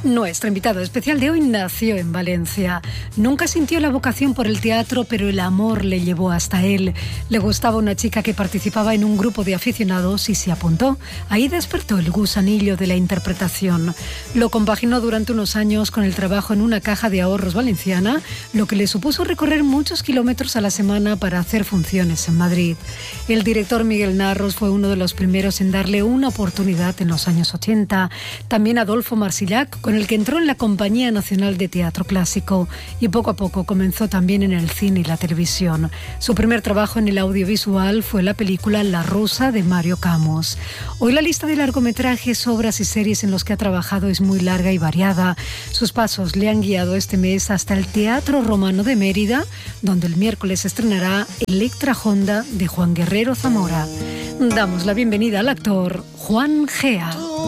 Nuestro invitado especial de hoy nació en Valencia. Nunca sintió la vocación por el teatro, pero el amor le llevó hasta él. Le gustaba una chica que participaba en un grupo de aficionados y se apuntó. Ahí despertó el gusanillo de la interpretación. Lo compaginó durante unos años con el trabajo en una caja de ahorros valenciana, lo que le supuso recorrer muchos kilómetros a la semana para hacer funciones en Madrid. El director Miguel Narros fue uno de los primeros en darle una oportunidad en los años 80. También Adolfo Marsillac, con el que entró en la Compañía Nacional de Teatro Clásico, y poco a poco comenzó también en el cine y la televisión. Su primer trabajo en el audiovisual fue la película La Rosa de Mario Camus. Hoy la lista de largometrajes, obras y series en los que ha trabajado es muy larga y variada. Sus pasos le han guiado este mes hasta el Teatro Romano de Mérida, donde el miércoles estrenará Electra Honda de Juan Guerrero Zamora. Damos la bienvenida al actor Juan Gea.